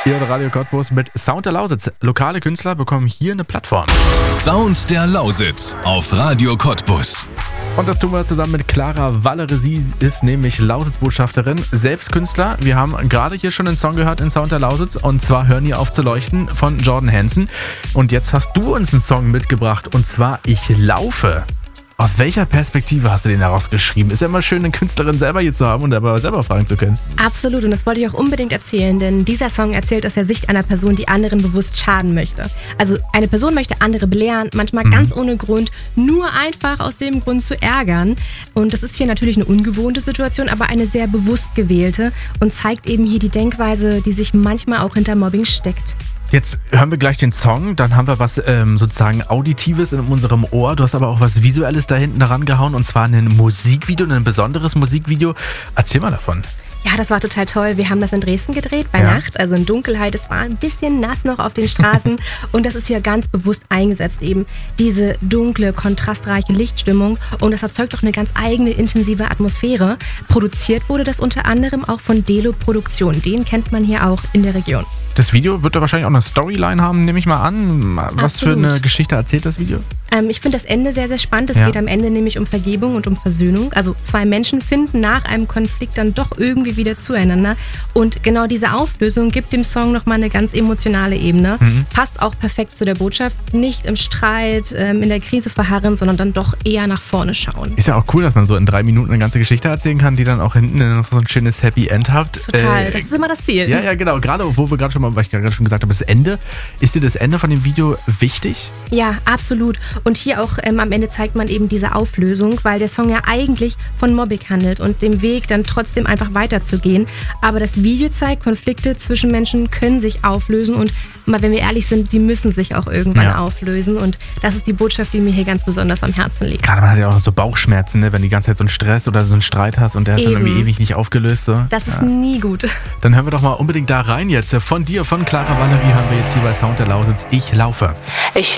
Ihr oder Radio Cottbus mit Sound der Lausitz. Lokale Künstler bekommen hier eine Plattform. Sound der Lausitz auf Radio Cottbus. Und das tun wir zusammen mit Clara Wallere. Sie ist nämlich Lausitz-Botschafterin, selbst Künstler. Wir haben gerade hier schon einen Song gehört in Sound der Lausitz und zwar Hör nie auf zu leuchten von Jordan Hansen. Und jetzt hast du uns einen Song mitgebracht und zwar Ich laufe. Aus welcher Perspektive hast du den daraus geschrieben? Ist ja immer schön, eine Künstlerin selber hier zu haben und aber selber fragen zu können. Absolut, und das wollte ich auch unbedingt erzählen, denn dieser Song erzählt aus der Sicht einer Person, die anderen bewusst schaden möchte. Also eine Person möchte andere belehren, manchmal ganz ohne Grund, nur einfach aus dem Grund zu ärgern. Und das ist hier natürlich eine ungewohnte Situation, aber eine sehr bewusst gewählte und zeigt eben hier die Denkweise, die sich manchmal auch hinter Mobbing steckt. Jetzt hören wir gleich den Song, dann haben wir was sozusagen Auditives in unserem Ohr. Du hast aber auch was Visuelles da hinten dran gehauen und zwar ein Musikvideo, ein besonderes Musikvideo. Erzähl mal davon. Ja, das war total toll. Wir haben das in Dresden gedreht, bei Nacht, also in Dunkelheit. Es war ein bisschen nass noch auf den Straßen und das ist hier ganz bewusst eingesetzt, eben diese dunkle, kontrastreiche Lichtstimmung und das erzeugt auch eine ganz eigene, intensive Atmosphäre. Produziert wurde das unter anderem auch von Delo Produktion. Den kennt man hier auch in der Region. Das Video wird da wahrscheinlich auch eine Storyline haben, nehme ich mal an. Was für eine Geschichte erzählt das Video? Ich finde das Ende sehr, sehr spannend. Es geht am Ende nämlich um Vergebung und um Versöhnung. Also zwei Menschen finden nach einem Konflikt dann doch irgendwie wieder zueinander. Und genau diese Auflösung gibt dem Song nochmal eine ganz emotionale Ebene. Passt auch perfekt zu der Botschaft. Nicht im Streit, in der Krise verharren, sondern dann doch eher nach vorne schauen. Ist ja auch cool, dass man so in 3 Minuten eine ganze Geschichte erzählen kann, die dann auch hinten noch so ein schönes Happy End hat. Total, das ist immer das Ziel. Ja, genau. Gerade, wo wir gerade schon mal, weil ich gerade schon gesagt habe, das Ende. Ist dir das Ende von dem Video wichtig? Ja, absolut. Und hier auch am Ende zeigt man eben diese Auflösung, weil der Song ja eigentlich von Mobbing handelt und dem Weg dann trotzdem einfach weiterzugehen. Aber das Video zeigt, Konflikte zwischen Menschen können sich auflösen und mal, wenn wir ehrlich sind, sie müssen sich auch irgendwann auflösen. Und das ist die Botschaft, die mir hier ganz besonders am Herzen liegt. Gerade man hat ja auch so Bauchschmerzen, ne? Wenn die ganze Zeit so einen Stress oder so einen Streit hast und der ist dann irgendwie ewig nicht aufgelöst. So. Das ist nie gut. Dann hören wir doch mal unbedingt da rein jetzt. Von dir, von Clara Wallere, hören wir jetzt hier bei Sound der Lausitz. Ich laufe.